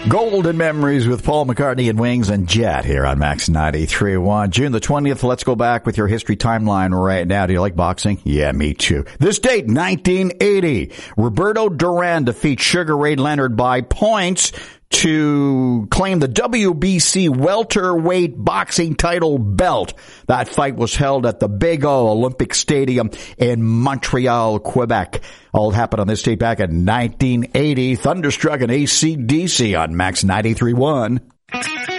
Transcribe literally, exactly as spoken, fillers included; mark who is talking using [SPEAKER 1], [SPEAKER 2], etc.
[SPEAKER 1] Golden Memories with Paul McCartney and Wings and Jet here on Max ninety-three point one. June the twentieth, let's go back with your history timeline right now. Do you like boxing? Yeah, me too. This date, nineteen eighty. Roberto Duran defeats Sugar Ray Leonard by points to claim the W B C welterweight boxing title belt. That fight was held at the Big O Olympic Stadium in Montreal, Quebec. All happened on this date back in nineteen eighty. Thunderstruck and A C D C on Max ninety-three point one.